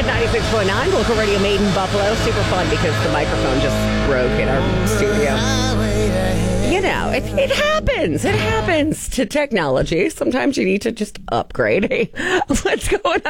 at 96.9, local radio made in Buffalo. Super fun because the microphone just broke in our studio. You know, it happens. It happens to technology. Sometimes you need to just upgrade. Hey, let's go on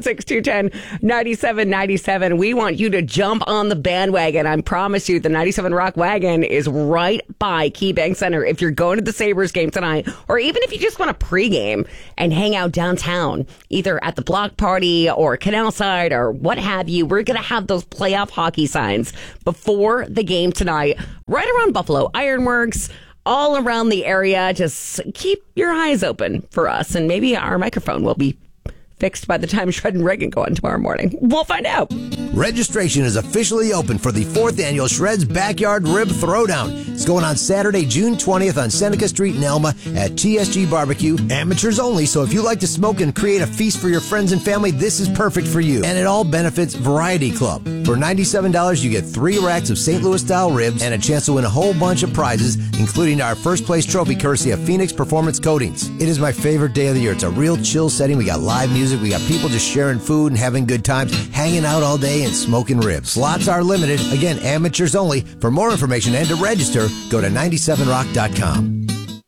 716-210-9797. We want you to jump on the bandwagon. I promise you, the 97 Rock Wagon is right by KeyBank Center. If you're going to the Sabres game tonight, or even if you just want to pregame and hang out downtown, either at the block party or Canal Side or what have you, we're going to have those playoff hockey signs before the game tonight, right around Buffalo Ironworks, all around the area. Just keep your eyes open for us, and maybe our microphone will be fixed by the time Shred and Reagan go on tomorrow morning. We'll find out. Registration is officially open for the 4th annual Shred's Backyard Rib Throwdown. It's going on Saturday, June 20th on Seneca Street in Elma at TSG Barbecue. Amateurs only, so if you like to smoke and create a feast for your friends and family, this is perfect for you. And it all benefits Variety Club. For $97, you get 3 racks of St. Louis-style ribs and a chance to win a whole bunch of prizes, including our first place trophy courtesy of Phoenix Performance Coatings. It is my favorite day of the year. It's a real chill setting. We got live music. We got people just sharing food and having good times, hanging out all day and smoking ribs. Slots are limited. Again, amateurs only. For more information and to register, go to 97rock.com.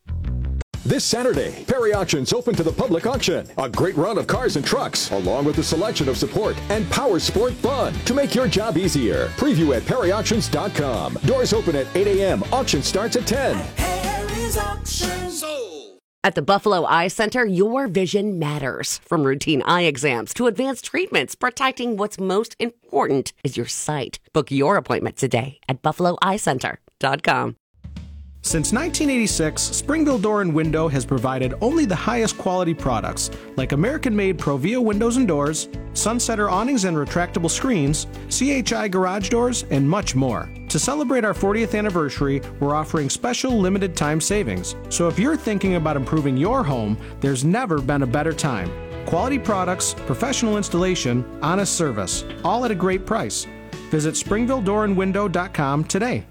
This Saturday, Perry Auctions open to the public auction. A great run of cars and trucks, along with a selection of support and power sport fun to make your job easier. Preview at perryauctions.com. Doors open at 8 a.m. Auction starts at 10. Perry's Auctions. At the Buffalo Eye Center, your vision matters. From routine eye exams to advanced treatments, protecting what's most important is your sight. Book your appointment today at buffaloeyecenter.com. Since 1986, Springville Door and Window has provided only the highest quality products, like American-made Provia windows and doors, Sunsetter awnings and retractable screens, CHI garage doors, and much more. To celebrate our 40th anniversary, we're offering special limited time savings. So if you're thinking about improving your home, there's never been a better time. Quality products, professional installation, honest service, all at a great price. Visit SpringvilleDoorandWindow.com today.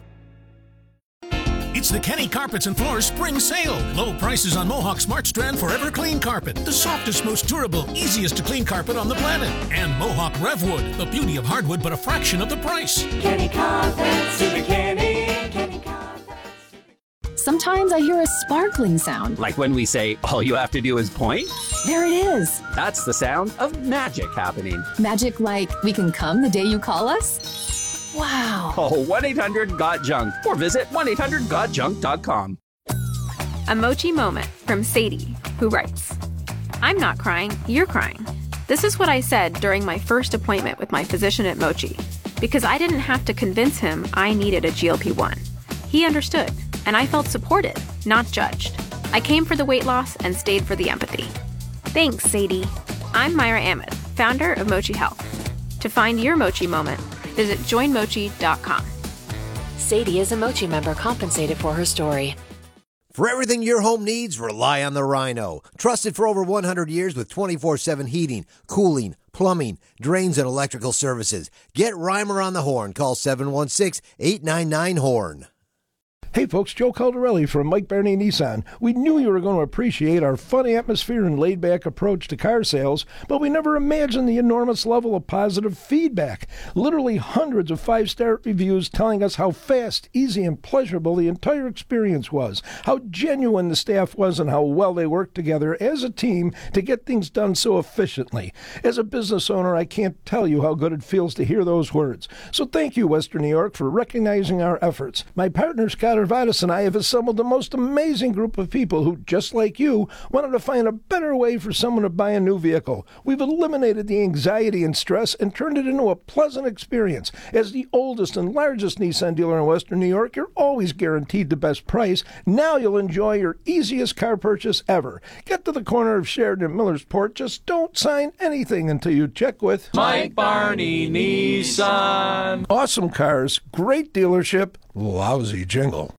It's the Kenny Carpets and Floors Spring Sale. Low prices on Mohawk Smart Strand Forever Clean Carpet. The softest, most durable, easiest to clean carpet on the planet. And Mohawk Revwood. The beauty of hardwood, but a fraction of the price. Kenny Carpets, Super Kenny Carpets. Sometimes I hear a sparkling sound. Like when we say, all you have to do is point? There it is. That's the sound of magic happening. Magic like we can come the day you call us? Wow. Call 1-800-GOT-JUNK or visit 1-800-GOT-JUNK.com. A Mochi moment from Sadie, who writes, I'm not crying, you're crying. This is what I said during my first appointment with my physician at Mochi, because I didn't have to convince him I needed a GLP-1. He understood, and I felt supported, not judged. I came for the weight loss and stayed for the empathy. Thanks, Sadie. I'm Myra Ahmed, founder of Mochi Health. To find your Mochi moment, visit joinmochi.com. Sadie is a Mochi member compensated for her story. For everything your home needs, rely on the Rhino. Trusted for over 100 years with 24/7 heating, cooling, plumbing, drains, and electrical services. Get Reimer on the horn. Call 716-899-HORN. Hey folks, Joe Caldarelli from Mike Barney Nissan. We knew you were going to appreciate our fun atmosphere and laid-back approach to car sales, but we never imagined the enormous level of positive feedback. Literally hundreds of 5-star reviews telling us how fast, easy, and pleasurable the entire experience was, how genuine the staff was, and how well they worked together as a team to get things done so efficiently. As a business owner, I can't tell you how good it feels to hear those words. So thank you, Western New York, for recognizing our efforts. My partner, Scott Arvadas, and I have assembled the most amazing group of people who, just like you, wanted to find a better way for someone to buy a new vehicle. We've eliminated the anxiety and stress and turned it into a pleasant experience. As the oldest and largest Nissan dealer in Western New York, you're always guaranteed the best price. Now you'll enjoy your easiest car purchase ever. Get to the corner of Sheridan and Millersport. Just don't sign anything until you check with Mike Barney Nissan. Awesome cars, great dealership, lousy jingle. Whoa!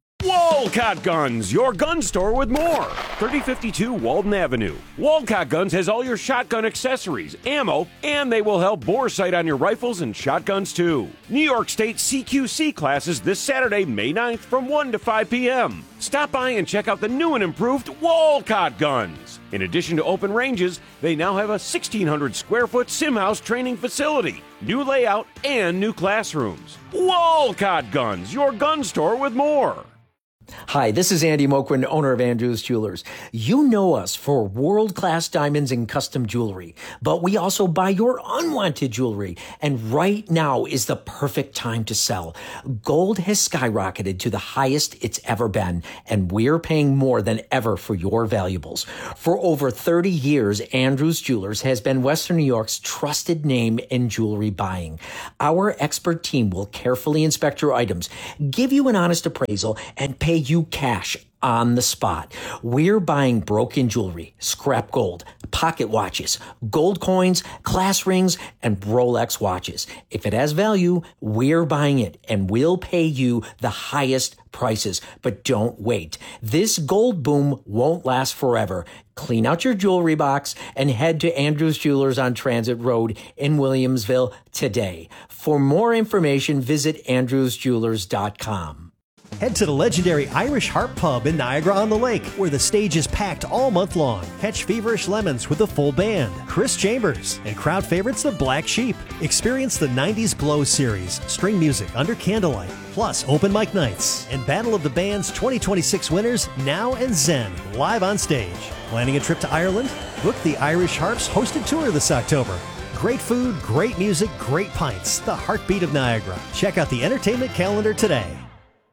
Walcott Guns, your gun store with more. 3052 Walden Avenue. Walcott Guns has all your shotgun accessories, ammo, and they will help bore sight on your rifles and shotguns too. New York State CQC classes this Saturday, May 9th from 1 to 5 p.m. Stop by and check out the new and improved Walcott Guns. In addition to open ranges, they now have a 1,600 square foot sim house training facility, new layout, and new classrooms. Walcott Guns, your gun store with more. Hi, this is Andy Moquin, owner of Andrews Jewelers. You know us for world-class diamonds and custom jewelry, but we also buy your unwanted jewelry. And right now is the perfect time to sell. Gold has skyrocketed to the highest it's ever been, and we're paying more than ever for your valuables. For over 30 years, Andrews Jewelers has been Western New York's trusted name in jewelry buying. Our expert team will carefully inspect your items, give you an honest appraisal, and pay you cash on the spot. We're buying broken jewelry, scrap gold, pocket watches, gold coins, class rings, and Rolex watches. If it has value, we're buying it, and we'll pay you the highest prices. But don't wait. This gold boom won't last forever. Clean out your jewelry box and head to Andrews Jewelers on Transit Road in Williamsville today. For more information, visit andrewsjewelers.com. Head to the legendary Irish Harp Pub in Niagara-on-the-Lake, where the stage is packed all month long. Catch Feverish Lemons with a full band, Chris Chambers, and crowd favorites the Black Sheep. Experience the 90s Glow series, string music under candlelight, plus open mic nights, and Battle of the Bands 2026 winners Now and Zen live on stage. Planning a trip to Ireland? Book the Irish Harps hosted tour this October. Great food, great music, great pints. The heartbeat of Niagara. Check out the entertainment calendar today.